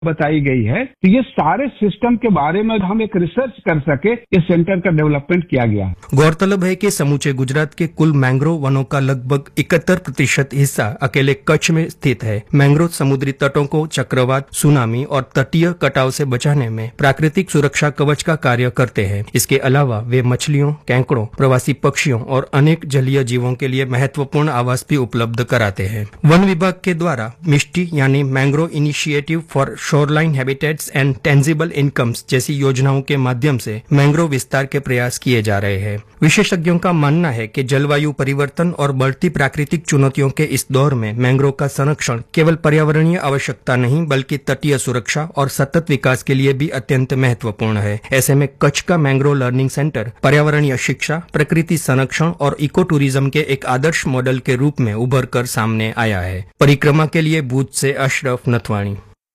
बताई गई है। तो ये सारे सिस्टम के बारे में हम एक रिसर्च कर सके, इस सेंटर का डेवलपमेंट किया गया है। गौरतलब है कि समूचे गुजरात के कुल मैंग्रोव वनों का लगभग 71% हिस्सा अकेले कच्छ में स्थित है। मैंग्रोव समुद्री तटों को चक्रवात, सुनामी और तटीय कटाव से बचाने में प्राकृतिक सुरक्षा कवच का कार्य करते हैं। इसके अलावा वे मछलियों, केंकड़ों, प्रवासी पक्षियों और अनेक जलीय जीवों के लिए महत्वपूर्ण आवास भी उपलब्ध कराते हैं। वन विभाग के द्वारा मिष्टी यानी mangrove initiative for shoreline habitats and tangible incomes जैसी योजनाओं के माध्यम से मैंग्रोव विस्तार के प्रयास किए जा रहे हैं। विशेषज्ञों का मानना है कि जलवायु परिवर्तन और बढ़ती प्राकृतिक चुनौतियों के इस दौर में मैंग्रोव का संरक्षण केवल पर्यावरणीय आवश्यकता नहीं बल्कि तटीय सुरक्षा और सतत विकास के लिए भी अत्यंत महत्वपूर्ण है। ऐसे में कच्छ का मैंग्रोव लर्निंग सेंटर पर्यावरणीय शिक्षा, प्रकृति संरक्षण और इको टूरिज्म के एक आदर्श मॉडल के रूप में उभर कर सामने आया है। परिक्रमा के लिए भूज से Ashraf Nathwani.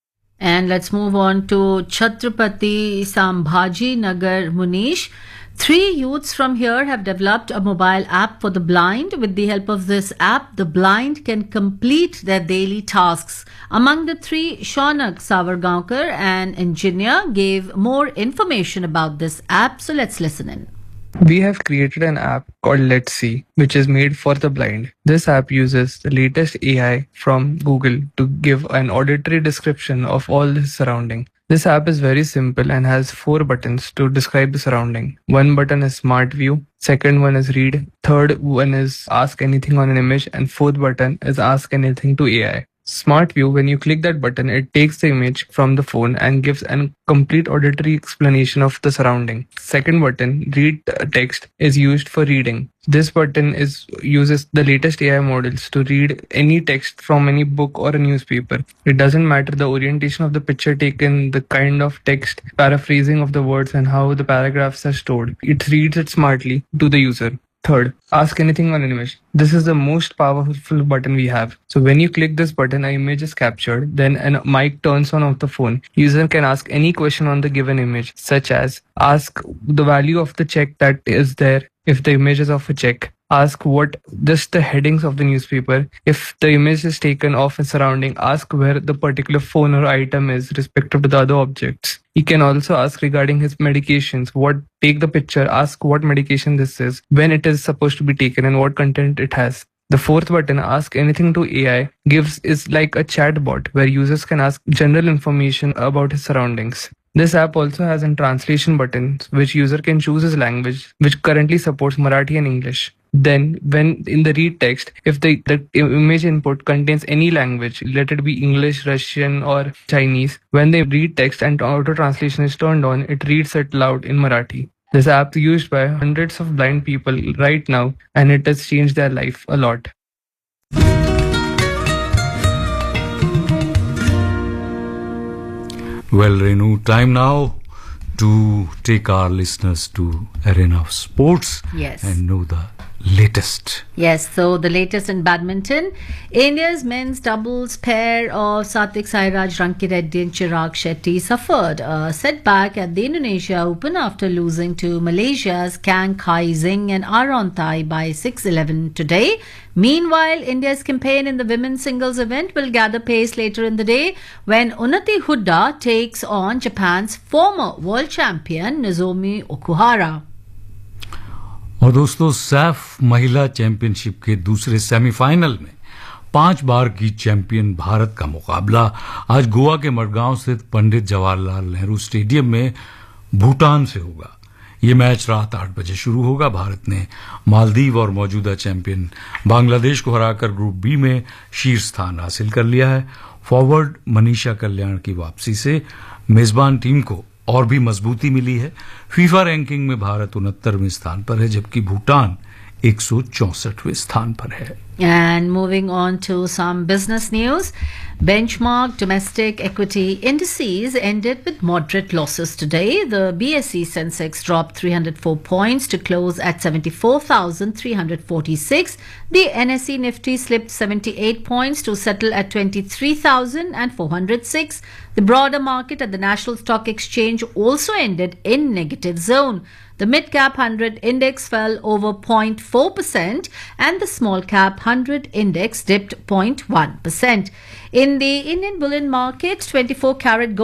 And let's move on to Chhatrapati Sambhaji Nagar, Munish. 3 youths from here have developed a mobile app for the blind. With the help of this app, the blind can complete their daily tasks. Among the 3, Shaunak Savargaonkar, an engineer, gave more information about this app. So let's listen in. We have created an app called Let's See, which is made for the blind. This app uses the latest AI from Google to give an auditory description of all the surrounding. This app is very simple and has 4 buttons to describe the surrounding. One button is Smart View, second one is Read, third one is Ask Anything on an Image, and fourth button is Ask Anything to AI. Smart View, when you click that button, it takes the image from the phone and gives a complete auditory explanation of the surrounding. Second button, Read Text, is used for reading. This button uses the latest AI models to read any text from any book or a newspaper. It doesn't matter the orientation of the picture taken, the kind of text, paraphrasing of the words, and how the paragraphs are stored. It reads it smartly to the user. Third, Ask Anything on an Image. This is the most powerful button we have. So when you click this button, an image is captured, then a mic turns on of the phone. User can ask any question on the given image, such as ask the value of the check that is there if the image is of a check. Ask what just the headings of the newspaper. If the image is taken of a surrounding, ask where the particular phone or item is respective to the other objects. He can also ask regarding his medications. Take the picture, ask what medication this is, when it is supposed to be taken, and what content it has. The fourth button, Ask Anything to AI, is like a chat bot where users can ask general information about his surroundings. This app also has a translation button, which user can choose his language, which currently supports Marathi and English. Then, when in the read text, if the image input contains any language, let it be English, Russian, or Chinese, when they read text and auto translation is turned on, it reads it loud in Marathi. This app is used by hundreds of blind people right now, and it has changed their life a lot. Well, Renu, time now to take our listeners to Arena of Sports. Yes. And know the latest. Yes, so the latest in badminton. India's men's doubles pair of Satvik Sairaj, Rankireddy and Chirag Shetty suffered a setback at the Indonesia Open after losing to Malaysia's Kang Kai Zing and Aaron Thai by 6-11 today. Meanwhile, India's campaign in the women's singles event will gather pace later in the day when Unnati Hooda takes on Japan's former world champion Nozomi Okuhara. और दोस्तों, सैफ महिला championship के दूसरे semifinal में 5 बार की champion Bharat का मुकाबला आज गोवा के मडगांव स्थित पंडित जवाहरलाल नेहरू स्टेडियम में भूटान से होगा। ये मैच रात 8 बजे शुरू होगा। भारत ने मालदीव और मौजूदा चैंपियन बांग्लादेश को हराकर ग्रुप बी में शीर्ष स्थान हासिल कर लिया है। फॉरवर्ड मनीषा कल्याण की वापसी से मेजबान टीम को और भी मजबूती मिली है। फीफा रैंकिंग में भारत 69वें स्थान पर है, जबकि भूटान 164वें स्थान पर है। And moving on to some business news. Benchmark domestic equity indices ended with moderate losses today. The BSE Sensex dropped 304 points to close at 74,346. The NSE Nifty slipped 78 points to settle at 23,406. The broader market at the National Stock Exchange also ended in negative zone. The mid-cap 100 index fell over 0.4% and the small-cap 100 index dipped 0.1%. In the Indian bullion market, 24 karat gold